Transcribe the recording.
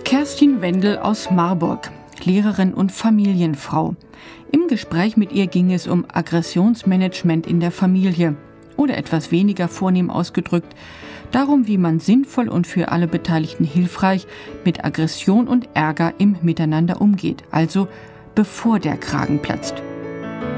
Kerstin Wendel aus Marburg, Lehrerin und Familienfrau. Im Gespräch mit ihr ging es um Aggressionsmanagement in der Familie oder etwas weniger vornehm ausgedrückt, darum, wie man sinnvoll und für alle Beteiligten hilfreich mit Aggression und Ärger im Miteinander umgeht, also bevor der Kragen platzt.